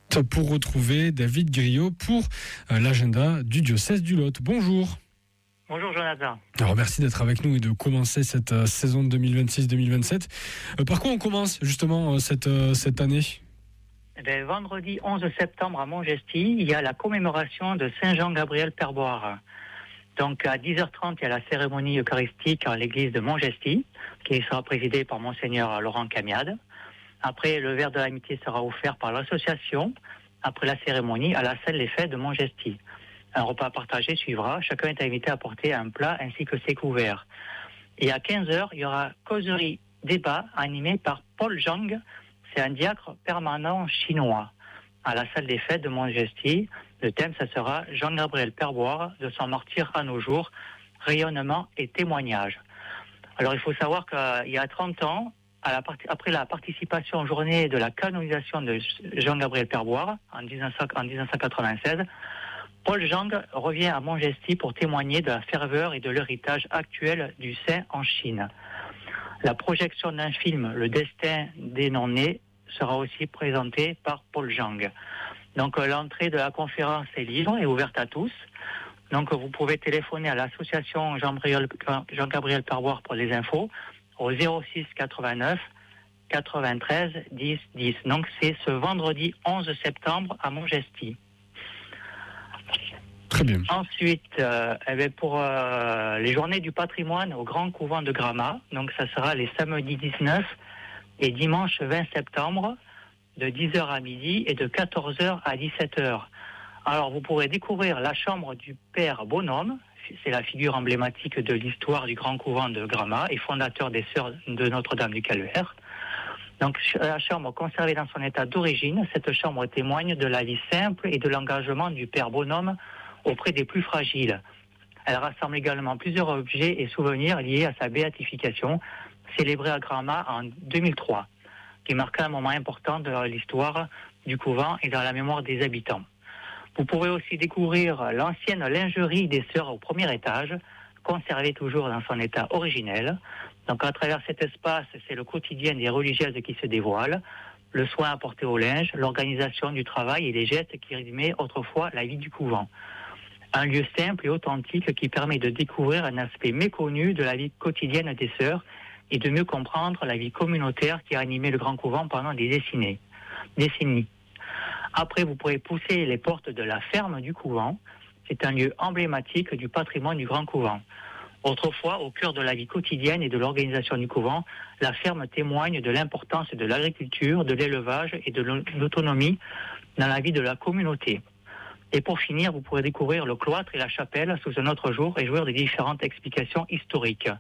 pour retrouver David Griot pour l'agenda du diocèse du Lot. Bonjour. Bonjour Jonathan. Alors merci d'être avec nous et de commencer cette saison 2026-2027. Par quoi on commence justement cette année ? Vendredi 11 septembre à Montgesty, il y a la commémoration de Saint Jean-Gabriel Perboire. Donc à 10h30, il y a la cérémonie eucharistique à l'église de Montgesty, qui sera présidée par Monseigneur Laurent Camiade. Après, le verre de l'amitié sera offert par l'association, après la cérémonie, à la salle des fêtes de Montgesty. Un repas partagé suivra. Chacun est invité à apporter un plat ainsi que ses couverts. Et à 15h, il y aura causerie débat animé par Paul Zhang. C'est un diacre permanent chinois. À la salle des fêtes de Montgesty, le thème, ça sera Jean-Gabriel Perboire, de son martyre à nos jours, rayonnement et témoignage. Alors, il faut savoir qu'il y a 30 ans, après la participation aux journées de la canonisation de Jean-Gabriel Perboire, en 1996, Paul Zhang revient à Montgesty pour témoigner de la ferveur et de l'héritage actuel du saint en Chine. La projection d'un film, Le destin des non-nés, sera aussi présentée par Paul Zhang. Donc l'entrée de la conférence est libre et ouverte à tous. Donc vous pouvez téléphoner à l'association Jean-Gabriel Perboire pour les infos au 06 89 93 10 10. Donc c'est ce vendredi 11 septembre à Montgesty. Très bien. Ensuite, pour les journées du patrimoine au Grand Couvent de Gramat, donc ça sera les samedis 19 et dimanche 20 septembre, de 10h à midi et de 14h à 17h. Alors, vous pourrez découvrir la chambre du Père Bonhomme, c'est la figure emblématique de l'histoire du Grand Couvent de Gramat et fondateur des Sœurs de Notre-Dame du Calvaire. Donc, la chambre conservée dans son état d'origine, cette chambre témoigne de la vie simple et de l'engagement du Père Bonhomme auprès des plus fragiles. Elle rassemble également plusieurs objets et souvenirs liés à sa béatification, célébrée à Gramat en 2003, qui marqua un moment important de l'histoire du couvent et dans la mémoire des habitants. Vous pourrez aussi découvrir l'ancienne lingerie des sœurs au premier étage, conservée toujours dans son état originel. Donc à travers cet espace, c'est le quotidien des religieuses qui se dévoile, le soin apporté au linge, l'organisation du travail et les gestes qui résumaient autrefois la vie du couvent. Un lieu simple et authentique qui permet de découvrir un aspect méconnu de la vie quotidienne des sœurs et de mieux comprendre la vie communautaire qui a animé le Grand Couvent pendant des décennies. Après, vous pourrez pousser les portes de la ferme du couvent. C'est un lieu emblématique du patrimoine du Grand Couvent. Autrefois, au cœur de la vie quotidienne et de l'organisation du couvent, la ferme témoigne de l'importance de l'agriculture, de l'élevage et de l'autonomie dans la vie de la communauté. Et pour finir, vous pourrez découvrir le cloître et la chapelle sous un autre jour et jouir des différentes explications historiques.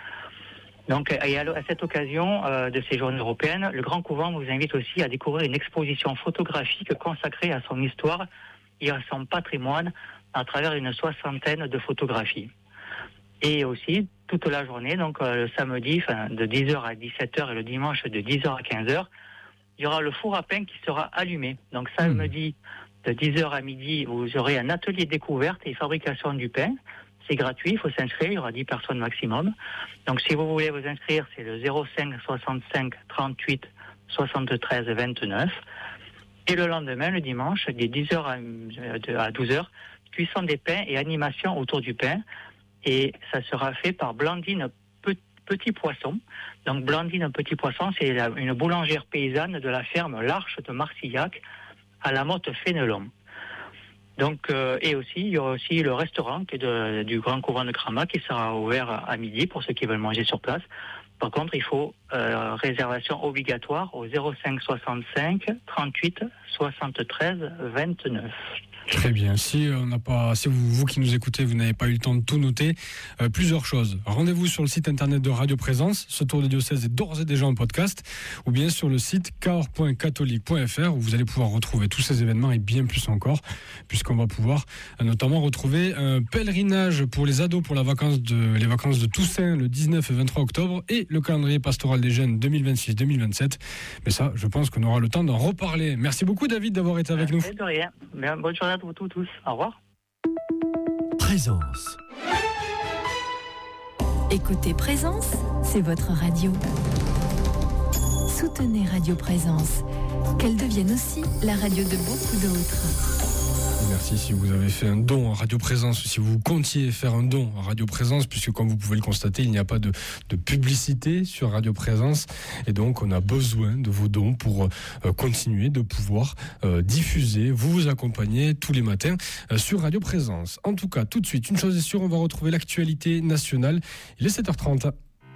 Donc, à cette occasion de ces journées européennes, le Grand Couvent vous invite aussi à découvrir une exposition photographique consacrée à son histoire et à son patrimoine à travers une 60aine de photographies. Et aussi, toute la journée, donc le samedi de 10h à 17h et le dimanche de 10h à 15h, il y aura le four à pain qui sera allumé. Donc samedi, de 10h à midi, vous aurez un atelier découverte et fabrication du pain. C'est gratuit, il faut s'inscrire, il y aura 10 personnes maximum. Donc si vous voulez vous inscrire, c'est le 05 65 38 73 29. Et le lendemain, le dimanche, de 10h à 12h, cuisson des pains et animation autour du pain. Et ça sera fait par Blandine Petit Poisson. Donc Blandine Petit Poisson, c'est une boulangère paysanne de la ferme L'Arche de Marcillac à la Motte Fénelon. Donc, et aussi, il y aura aussi le restaurant qui est du Grand Couvent de Gramat qui sera ouvert à midi pour ceux qui veulent manger sur place. Par contre, il faut réservation obligatoire au 05 65 38 73 29. Très bien. Si vous qui nous écoutez, vous n'avez pas eu le temps de tout noter, plusieurs choses. Rendez-vous sur le site internet de Radio Présence. Ce tour des diocèses est d'ores et déjà en podcast, ou bien sur le site cahors.catholique.fr où vous allez pouvoir retrouver tous ces événements et bien plus encore, puisqu'on va pouvoir notamment retrouver un pèlerinage pour les ados pour les vacances de Toussaint le 19 et 23 octobre et le calendrier pastoral des jeunes 2026-2027. Mais ça, je pense qu'on aura le temps d'en reparler. Merci beaucoup David d'avoir été avec nous. De rien. Bonne journée à vous tous. Au revoir. Présence. Écoutez Présence, c'est votre radio. Soutenez Radio Présence. qu'elle devienne aussi la radio de beaucoup d'autres. Merci si vous avez fait un don à Radio Présence, si vous comptiez faire un don à Radio Présence, puisque comme vous pouvez le constater, il n'y a pas de publicité sur Radio Présence, et donc on a besoin de vos dons pour continuer de pouvoir diffuser, vous accompagner tous les matins sur Radio Présence. En tout cas, tout de suite, une chose est sûre, on va retrouver l'actualité nationale. Il est 7h30.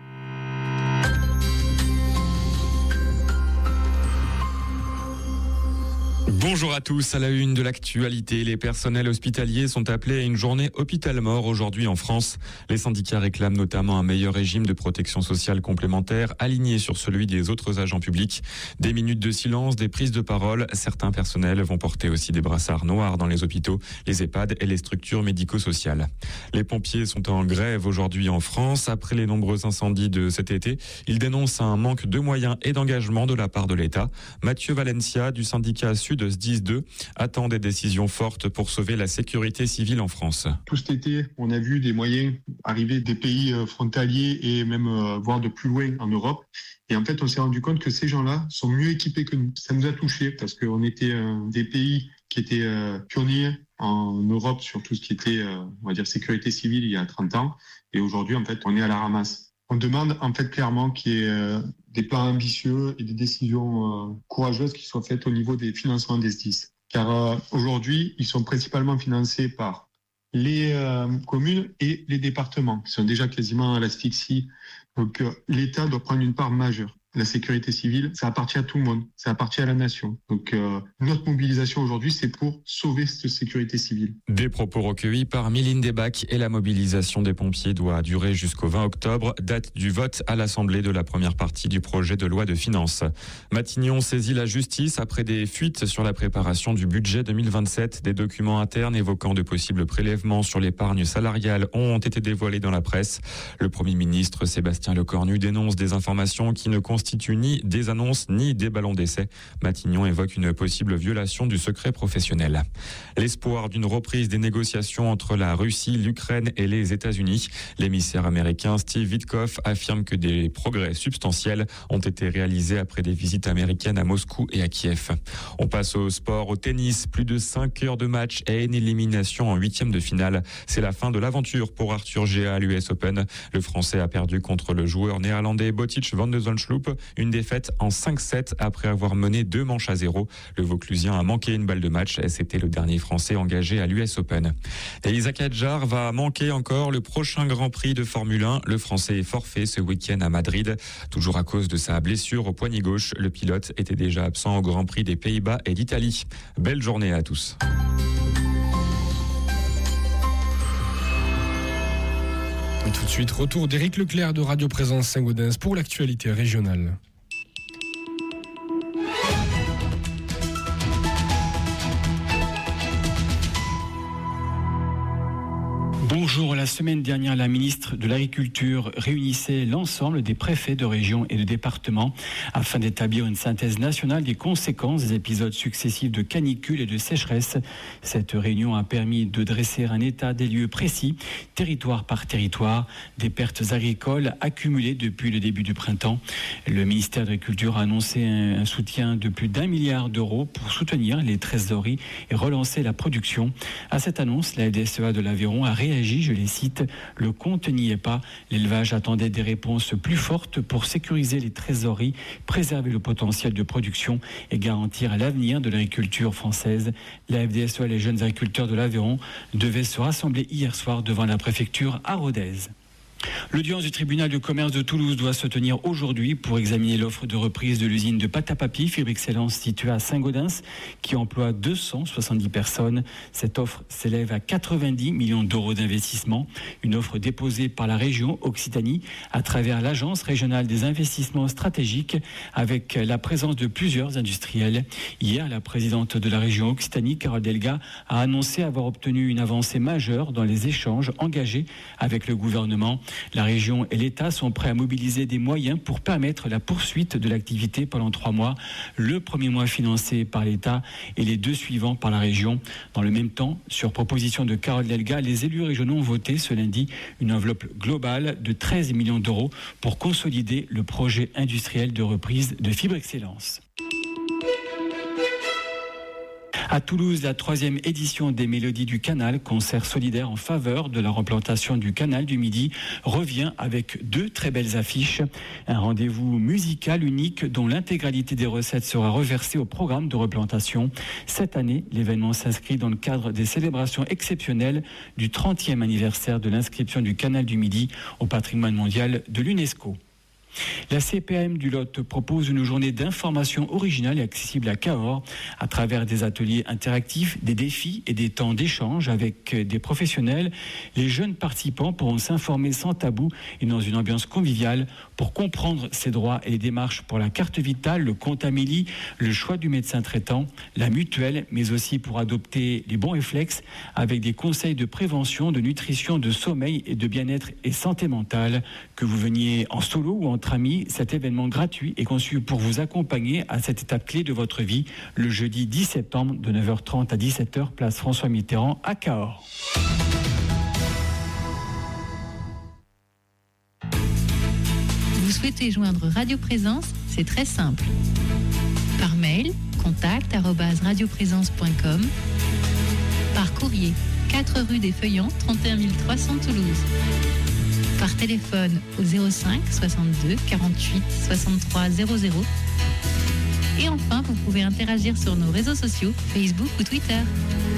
Bonjour à tous, à la une de l'actualité, les personnels hospitaliers sont appelés à une journée hôpital mort aujourd'hui en France. Les syndicats réclament notamment un meilleur régime de protection sociale complémentaire aligné sur celui des autres agents publics. Des minutes de silence, des prises de parole, certains personnels vont porter aussi des brassards noirs dans les hôpitaux, les EHPAD et les structures médico-sociales. Les pompiers sont en grève aujourd'hui en France. Après les nombreux incendies de cet été, ils dénoncent un manque de moyens et d'engagement de la part de l'État. Mathieu Valencia du syndicat Sud SDIS2 attend des décisions fortes pour sauver la sécurité civile en France. Tout cet été, on a vu des moyens arriver des pays frontaliers et même voire de plus loin en Europe. Et en fait, on s'est rendu compte que ces gens-là sont mieux équipés que nous. Ça nous a touchés parce qu'on était des pays qui étaient pionniers en Europe sur tout ce qui était, on va dire, sécurité civile il y a 30 ans. Et aujourd'hui, en fait, on est à la ramasse. On demande en fait clairement qu'il y ait des plans ambitieux et des décisions courageuses qui soient faites au niveau des financements des SDIS. Car aujourd'hui, ils sont principalement financés par les communes et les départements, qui sont déjà quasiment à l'asphyxie. Donc l'État doit prendre une part majeure. La sécurité civile, ça appartient à tout le monde, ça appartient à la nation. Donc notre mobilisation aujourd'hui, c'est pour sauver cette sécurité civile. Des propos recueillis par Mylène Debac et la mobilisation des pompiers doit durer jusqu'au 20 octobre, date du vote à l'Assemblée de la première partie du projet de loi de finances. Matignon saisit la justice après des fuites sur la préparation du budget 2027. Des documents internes évoquant de possibles prélèvements sur l'épargne salariale ont été dévoilés dans la presse. Le Premier ministre Sébastien Lecornu dénonce des informations qui ne constituent ni des annonces ni des ballons d'essai. Matignon évoque une possible violation du secret professionnel. L'espoir d'une reprise des négociations entre la Russie, l'Ukraine et les États-Unis. L'émissaire américain Steve Witkoff affirme que des progrès substantiels ont été réalisés après des visites américaines à Moscou et à Kiev. On passe au sport, au tennis. Plus de 5 heures de match et une élimination en 8e de finale. C'est la fin de l'aventure pour Arthur Gea à l'US Open. Le Français a perdu contre le joueur néerlandais Botic van de Zandschulp. Une défaite en 5-7 après avoir mené 2 manches à 0. Le Vauclusien a manqué une balle de match et c'était le dernier Français engagé à l'US Open. Et Isaac Hadjar va manquer encore le prochain Grand Prix de Formule 1. Le Français est forfait ce week-end à Madrid. Toujours à cause de sa blessure au poignet gauche, le pilote était déjà absent au Grand Prix des Pays-Bas et d'Italie. Belle journée à tous. Et tout de suite, retour d'Éric Leclerc de Radio Présence Saint-Gaudens pour l'actualité régionale. Bonjour, la semaine dernière, la ministre de l'Agriculture réunissait l'ensemble des préfets de région et de département afin d'établir une synthèse nationale des conséquences des épisodes successifs de canicule et de sécheresse. Cette réunion a permis de dresser un état des lieux précis, territoire par territoire, des pertes agricoles accumulées depuis le début du printemps. Le ministère de l'Agriculture a annoncé un soutien de plus d'1 milliard d'euros pour soutenir les trésoreries et relancer la production. À cette annonce, la FDSEA de l'Aveyron a réagi, je les cite, « Le compte n'y est pas. L'élevage attendait des réponses plus fortes pour sécuriser les trésoreries, préserver le potentiel de production et garantir l'avenir de l'agriculture française. » La FDSEA, les jeunes agriculteurs de l'Aveyron, devaient se rassembler hier soir devant la préfecture à Rodez. L'audience du tribunal de commerce de Toulouse doit se tenir aujourd'hui pour examiner l'offre de reprise de l'usine de pâte à papier Fibre Excellence située à Saint-Gaudens qui emploie 270 personnes. Cette offre s'élève à 90 millions d'euros d'investissement. Une offre déposée par la région Occitanie à travers l'Agence régionale des investissements stratégiques avec la présence de plusieurs industriels. Hier, la présidente de la région Occitanie, Carole Delga, a annoncé avoir obtenu une avancée majeure dans les échanges engagés avec le gouvernement. La région et l'État sont prêts à mobiliser des moyens pour permettre la poursuite de l'activité pendant 3 mois. Le premier mois financé par l'État et les 2 suivants par la région. Dans le même temps, sur proposition de Carole Delga, les élus régionaux ont voté ce lundi une enveloppe globale de 13 millions d'euros pour consolider le projet industriel de reprise de Fibre Excellence. À Toulouse, la 3e édition des Mélodies du Canal, concert solidaire en faveur de la replantation du canal du Midi, revient avec 2 très belles affiches. Un rendez-vous musical unique dont l'intégralité des recettes sera reversée au programme de replantation. Cette année, l'événement s'inscrit dans le cadre des célébrations exceptionnelles du 30e anniversaire de l'inscription du canal du Midi au patrimoine mondial de l'UNESCO. La CPAM du Lot propose une journée d'information originale et accessible à Cahors à travers des ateliers interactifs, des défis et des temps d'échange avec des professionnels. Les jeunes participants pourront s'informer sans tabou et dans une ambiance conviviale pour comprendre ses droits et les démarches pour la carte vitale, le compte Amélie, le choix du médecin traitant, la mutuelle, mais aussi pour adopter les bons réflexes avec des conseils de prévention, de nutrition, de sommeil et de bien-être et santé mentale. Que vous veniez en solo ou entre amis, cet événement gratuit est conçu pour vous accompagner à cette étape clé de votre vie, le jeudi 10 septembre de 9h30 à 17h, place François Mitterrand à Cahors. Vous souhaitez joindre Radio Présence? C'est très simple. Par mail, contact@radioprésence.com. Par courrier, 4 rue des Feuillants, 31 300 Toulouse. Par téléphone au 05 62 48 63 00. Et enfin, vous pouvez interagir sur nos réseaux sociaux, Facebook ou Twitter.